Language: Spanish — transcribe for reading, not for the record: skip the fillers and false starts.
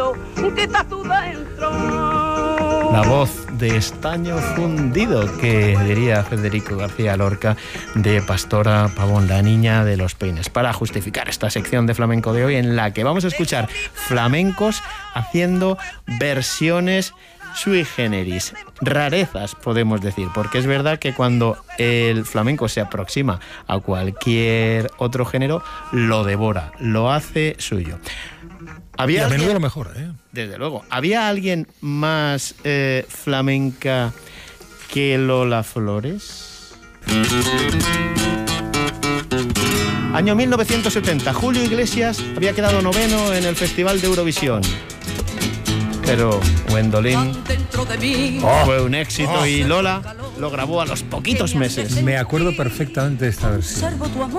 mundo que está tú dentro. La voz de estaño fundido, que diría Federico García Lorca, de Pastora Pavón, la niña de los peines, para justificar esta sección de flamenco de hoy, en la que vamos a escuchar flamencos haciendo versiones sui generis, rarezas podemos decir, porque es verdad que cuando el flamenco se aproxima a cualquier otro género, lo devora, lo hace suyo. Y a menudo lo mejor, ¿eh? Desde luego. ¿Había alguien más flamenca que Lola Flores? Año 1970. Julio Iglesias había quedado 9º en el Festival de Eurovisión. Pero Gwendolyn fue un éxito y Lola lo grabó a los poquitos meses. Me acuerdo perfectamente de esta versión.